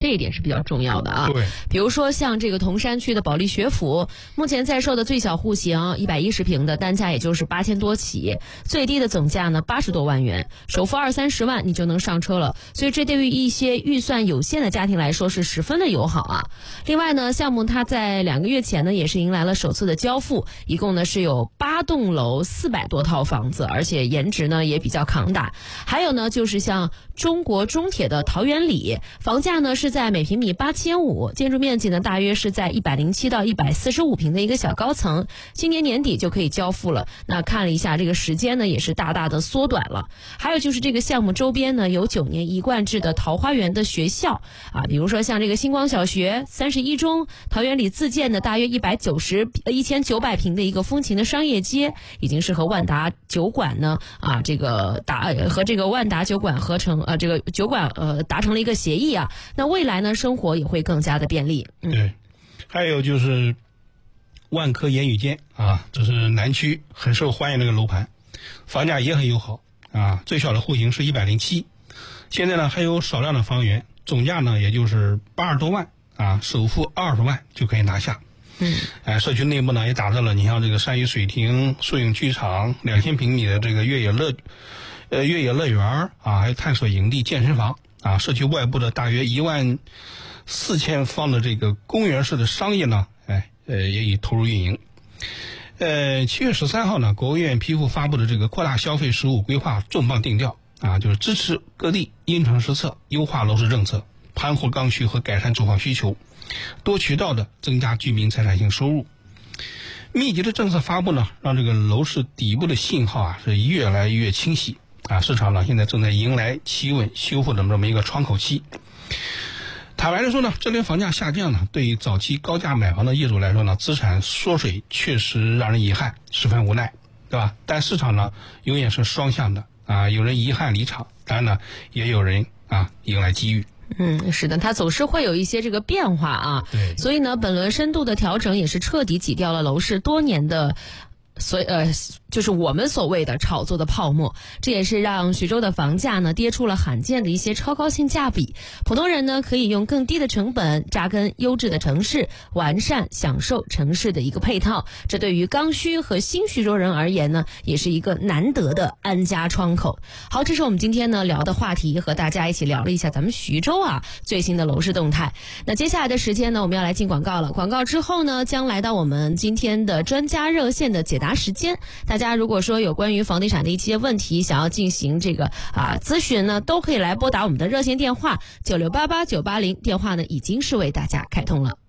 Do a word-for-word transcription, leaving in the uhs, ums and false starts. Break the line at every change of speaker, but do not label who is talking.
这一点是比较重要的啊。
对，
比如说像这个铜山区的保利学府，目前在售的最小户型一百一十平的单价也就是八千多起，最低的总价呢八十多万元，首付二三十万你就能上车了。所以这对于一些预算有限的家庭来说是十分的友好啊。另外呢，项目它在两个月前呢也是迎来了首次的交付，一共呢是有八栋楼四百多套房子，而且颜值呢也比较抗打。还有呢就是像中国中铁的桃园里，房价呢是在每平米八千五，建筑面积呢大约是在一百零七到一百四十五平的一个小高层，今年年底就可以交付了。那看了一下这个时间呢也是大大的缩短了。还有就是这个项目周边呢有九年一贯制的桃花源的学校啊，比如说像这个星光小学、三十一中、桃园里自建的大约一百九十一千九百平的一个风情的商业街，已经是和万达酒馆呢啊这个达和这个万达酒馆合成呃这个酒馆呃达成了一个协议啊。那未来呢生活也会更加的便利。
嗯、对，还有就是万科言语间啊，这是南区很受欢迎的一个楼盘，房价也很友好啊，最小的户型是一百零七，现在呢还有少量的房源，总价呢也就是八十多万啊，首付二十万就可以拿下。
嗯，
哎，社区内部呢也打造了你像这个山语水亭、树影剧场、两千平米的这个越野乐，呃越野乐园啊，还有探索营地、健身房啊，社区外部的大约一万四千方的这个公园式的商业呢，哎呃也已投入运营。呃，七月十三号呢，国务院批复发布的这个扩大消费十五规划重磅定调啊，就是支持各地因城施策，优化楼市政策，盘活刚需和改善住房需求，多渠道的增加居民财产性收入。密集的政策发布呢，让这个楼市底部的信号啊是越来越清晰啊，市场呢现在正在迎来企稳修复的这么一个窗口期。坦白的说呢，这轮房价下降呢，对于早期高价买房的业主来说呢，资产缩水确实让人遗憾，十分无奈，对吧？但市场呢，永远是双向的啊，有人遗憾离场，当然呢，也有人啊迎来机遇。
嗯，是的，它总是会有一些这个变化啊。
对，
所以呢，本轮深度的调整也是彻底挤掉了楼市多年的。所以呃，就是我们所谓的炒作的泡沫，这也是让徐州的房价呢跌出了罕见的一些超高性价比。普通人呢可以用更低的成本扎根优质的城市，完善享受城市的一个配套。这对于刚需和新徐州人而言呢，也是一个难得的安家窗口。好，这是我们今天呢聊的话题，和大家一起聊了一下咱们徐州啊最新的楼市动态。那接下来的时间呢，我们要来进广告了。广告之后呢，将来到我们今天的专家热线的解答时间，大家如果说有关于房地产的一些问题想要进行这个啊咨询呢，都可以来拨打我们的热线电话九六八八九八零，电话呢已经是为大家开通了。